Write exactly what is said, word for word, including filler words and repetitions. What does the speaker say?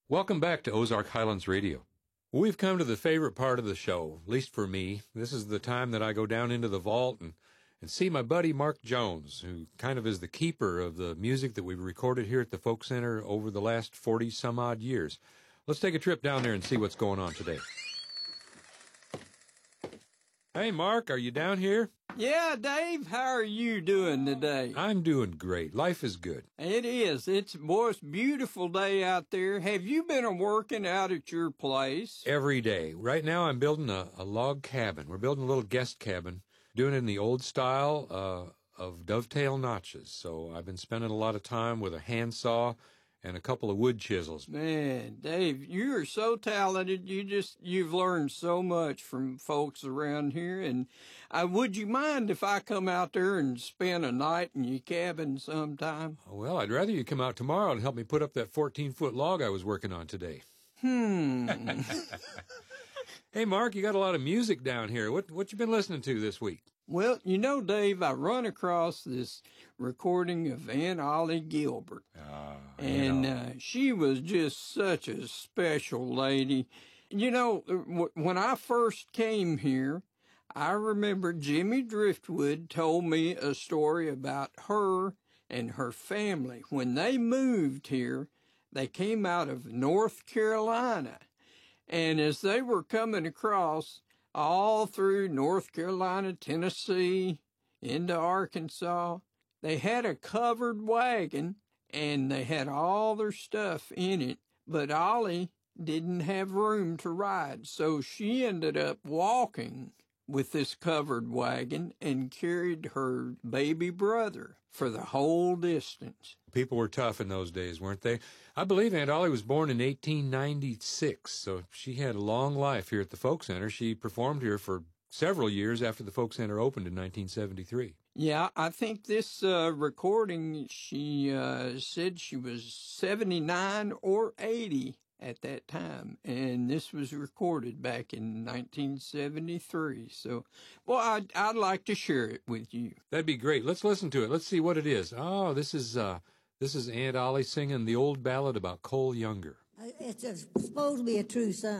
Welcome back to Ozark Highlands Radio. We've come to the favorite part of the show, at least for me. This is the time that I go down into the vault and, and see my buddy Mark Jones, who kind of is the keeper of the music that we've recorded here at the Folk Center over the last forty-some-odd years. Let's take a trip down there and see what's going on today. Hey, Mark, are you down here? Yeah, Dave, how are you doing today? I'm doing great. Life is good. It is. It's, boy, it's a beautiful day out there. Have you been working out at your place? Every day. Right now I'm building a, a log cabin. We're building a little guest cabin, doing it in the old style uh, of dovetail notches. So I've been spending a lot of time with a handsaw and a couple of wood chisels. Man, Dave, you are so talented. You just, you've learned so much from folks around here. And I, would you mind if I come out there and spend a night in your cabin sometime? Well, I'd rather you come out tomorrow and help me put up that fourteen-foot log I was working on today. Hmm. Hey, Mark, you got a lot of music down here. What, what you been listening to this week? Well, you know, Dave, I run across this recording of Aunt Ollie Gilbert. Uh, and you know. uh, she was just such a special lady. You know, w- when I first came here, I remember Jimmy Driftwood told me a story about her and her family. When they moved here, they came out of North Carolina. And as they were coming across all through North Carolina, Tennessee, into Arkansas, they had a covered wagon, and they had all their stuff in it, but Ollie didn't have room to ride, so she ended up walking with this covered wagon and carried her baby brother for the whole distance. People were tough in those days, weren't they? I believe Aunt Ollie was born in eighteen ninety-six, so she had a long life here at the Folk Center. She performed here for several years after the Folk Center opened in nineteen seventy-three. Yeah, I think this uh, recording, she uh, said she was seventy-nine or eighty at that time, and this was recorded back in nineteen seventy-three. So, well, I'd, I'd like to share it with you. That'd be great. Let's listen to it. Let's see what it is. Oh, this is uh, this is Aunt Ollie singing the old ballad about Cole Younger. It's a, supposed to be a true son.